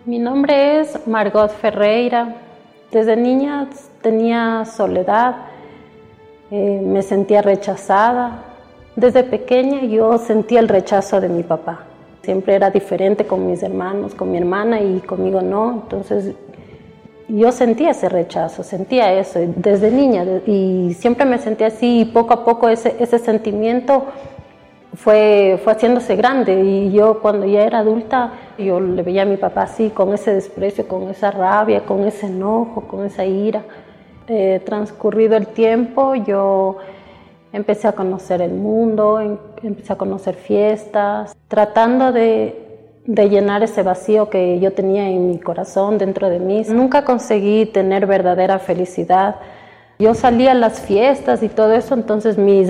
Mi nombre es Margot Ferreira. Desde niña tenía soledad, me sentía rechazada. Desde pequeña yo sentía el rechazo de mi papá. Siempre era diferente con mis hermanos, con mi hermana y conmigo no. Entonces yo sentía ese rechazo, sentía eso desde niña y siempre me sentía así y poco a poco ese sentimiento fue haciéndose grande y yo cuando ya era adulta yo le veía a mi papá así con ese desprecio, con esa rabia, con ese enojo, con esa ira. Transcurrido el tiempo yo empecé a conocer el mundo, empecé a conocer fiestas, tratando de llenar ese vacío que yo tenía en mi corazón, dentro de mí. Nunca conseguí tener verdadera felicidad. Yo salía a las fiestas y todo eso, entonces mis